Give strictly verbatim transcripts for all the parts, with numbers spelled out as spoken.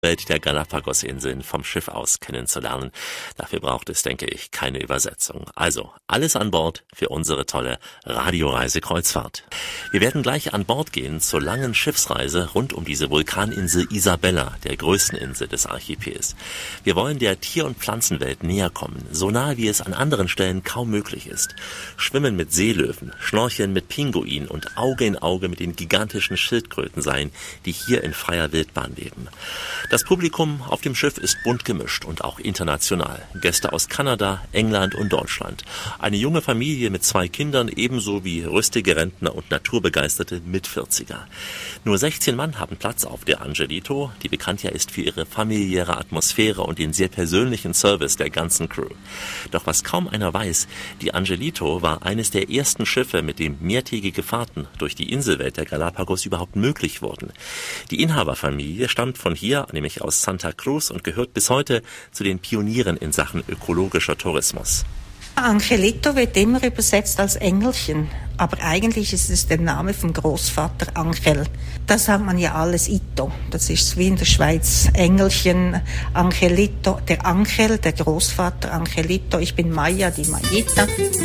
Welt der Galapagos-Inseln vom Schiff aus kennenzulernen. Dafür braucht es, denke ich, keine Übersetzung. Also, alles an Bord für unsere tolle Radioreise-Kreuzfahrt. Wir werden gleich an Bord gehen zur langen Schiffsreise rund um diese Vulkaninsel Isabella, der größten Insel des Archipels. Wir wollen der Tier- und Pflanzenwelt näher kommen, so nahe wie es an anderen Stellen kaum möglich ist. Schwimmen mit Seelöwen, Schnorcheln mit Pinguinen und Auge in Auge mit den gigantischen Schildkröten sein, die hier in freier Wildbahn leben. Das Publikum auf dem Schiff ist bunt gemischt und auch international. Gäste aus Kanada, England und Deutschland. Eine junge Familie mit zwei Kindern, ebenso wie rüstige Rentner und naturbegeisterte Mitvierziger. Nur sechzehn Mann haben Platz auf der Angelito, die bekannt ja ist für ihre familiäre Atmosphäre und den sehr persönlichen Service der ganzen Crew. Doch was kaum einer weiß, die Angelito war eines der ersten Schiffe, mit dem mehrtägige Fahrten durch die Inselwelt der Galapagos überhaupt möglich wurden. Die Inhaberfamilie stammt von hier, nämlich aus Santa Cruz, und gehört bis heute zu den Pionieren in Sachen ökologischer Tourismus. Angelito wird immer übersetzt als Engelchen, aber eigentlich ist es der Name vom Großvater Angel. Da sagt man ja alles Ito. Das ist wie in der Schweiz Engelchen, Angelito, der Angel, der Großvater Angelito. Ich bin Maya, die Mayita.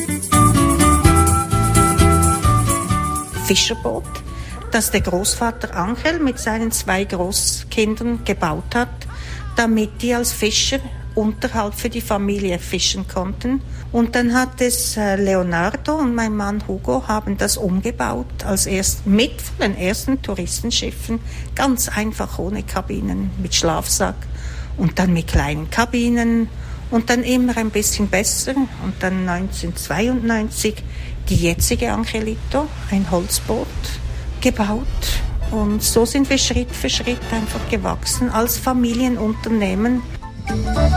Fischerboot, das der Großvater Angel mit seinen zwei Großkindern gebaut hat, damit die als Fischer Unterhalt für die Familie fischen konnten. Und dann hat es äh, Leonardo und mein Mann Hugo haben das umgebaut als erst mit von den ersten Touristenschiffen, ganz einfach ohne Kabinen, mit Schlafsack und dann mit kleinen Kabinen und dann immer ein bisschen besser. Und dann neunzehnhundertzweiundneunzig die jetzige Angelito, ein Holzboot, gebaut. Und so sind wir Schritt für Schritt einfach gewachsen als Familienunternehmen.